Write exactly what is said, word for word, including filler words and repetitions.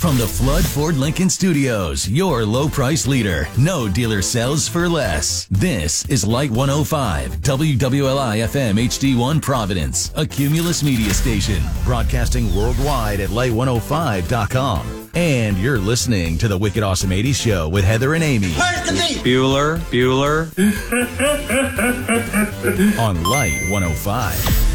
From the Flood Ford Lincoln Studios, your low price leader. No dealer sells for less. This is Light one oh five, W W L I F M H D one Providence, a Cumulus media station, broadcasting worldwide at light one oh five dot com. And you're listening to the Wicked Awesome eighties Show with Heather and Amy. Bueller, Bueller. On Light one oh five.